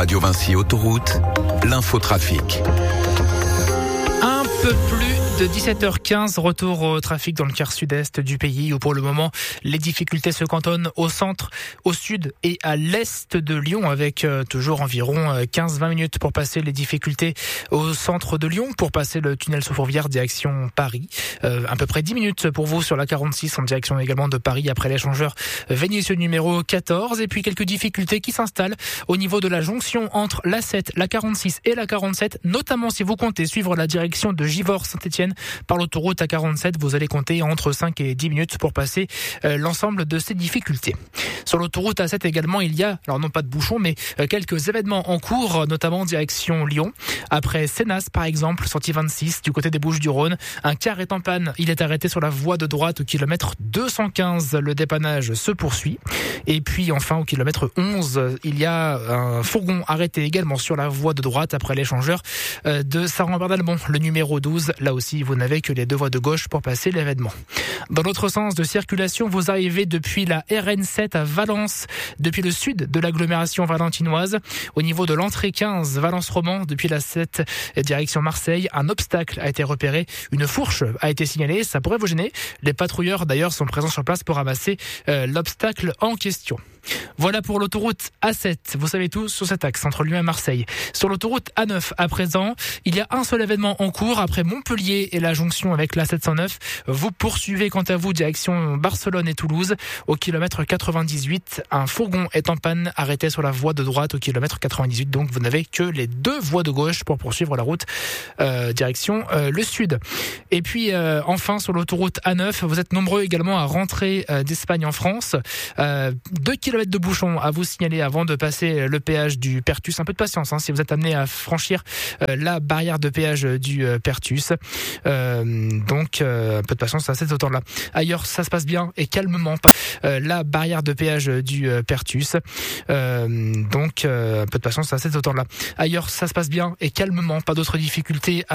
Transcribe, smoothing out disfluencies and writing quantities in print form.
Radio Vinci Autoroute, l'infotrafic. Un peu plus de 17h15, retour au trafic dans le quart sud-est du pays où pour le moment les difficultés se cantonnent au centre, au sud et à l'est de Lyon avec toujours environ 15-20 minutes pour passer les difficultés au centre de Lyon, pour passer le tunnel sous Fourvière direction Paris. À peu près 10 minutes pour vous sur la 46 en direction également de Paris après l'échangeur Vénitieux numéro 14 et puis quelques difficultés qui s'installent au niveau de la jonction entre la 7, la 46 et la 47, notamment si vous comptez suivre la direction de Givors-Saint-Étienne par l'autoroute A47, vous allez compter entre 5 et 10 minutes pour passer l'ensemble de ces difficultés. Sur l'autoroute A7 également, il y a, alors non pas de bouchons, mais quelques événements en cours, notamment en direction Lyon. Après Sénas, par exemple, sortie 26, du côté des Bouches-du-Rhône, un car est en panne. Il est arrêté sur la voie de droite au kilomètre 215. Le dépannage se poursuit. Et puis enfin, au kilomètre 11, il y a un fourgon arrêté également sur la voie de droite après l'échangeur de Saran-Bernalbon, le numéro 12. Là aussi, vous n'avez que les deux voies de gauche pour passer l'événement. Dans l'autre sens de circulation, vous arrivez depuis la RN7 à Valence, depuis le sud de l'agglomération valentinoise. Au niveau de l'entrée 15, Valence-Roman, depuis la 7 direction Marseille, un obstacle a été repéré. Une fourche a été signalée, ça pourrait vous gêner. Les patrouilleurs d'ailleurs sont présents sur place pour ramasser l'obstacle en question. Voilà pour l'autoroute A7. Vous savez tout sur cet axe entre Lyon et Marseille. Sur l'autoroute A9, à présent, il y a un seul événement en cours après Montpellier et la jonction avec la 709. Vous poursuivez quant à vous direction Barcelone et Toulouse. Au kilomètre 98, un fourgon est en panne arrêté sur la voie de droite au kilomètre 98. Donc vous n'avez que les deux voies de gauche pour poursuivre la route direction le sud. Et puis enfin sur l'autoroute A9, vous êtes nombreux également à rentrer d'Espagne en France. 2 kilomètres de bouchons à vous signaler avant de passer le péage du Pertus. Un peu de patience si vous êtes amené à franchir la barrière de péage du Pertus. Donc un peu de patience à cet autant-là. Ailleurs, ça se passe bien et calmement. La barrière de péage du Pertus. Donc un peu de patience à cet autant-là. Ailleurs, ça se passe bien et calmement. Pas d'autres difficultés.